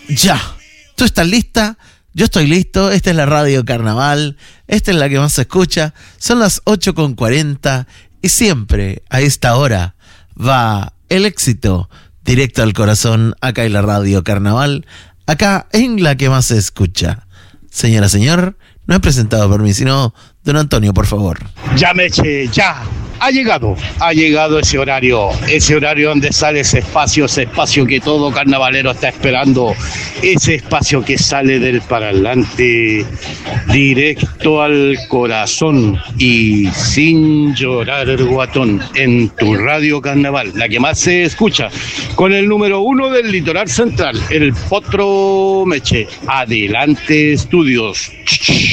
Ya. ¿Tú estás lista? Yo estoy listo. Esta es la Radio Carnaval. Esta es la que más se escucha. Son las 8:40 y siempre a esta hora va el éxito directo al corazón acá en la Radio Carnaval. Acá en la que más se escucha. Señora, señor, no he presentado por mí, sino don Antonio, por favor. Ya, Meche, ya. Ha llegado ese horario donde sale ese espacio que todo carnavalero está esperando, ese espacio que sale del parlante directo al corazón y sin llorar, guatón, en tu Radio Carnaval, la que más se escucha, con el número 1 del litoral central, el Potro Meche. Adelante, estudios.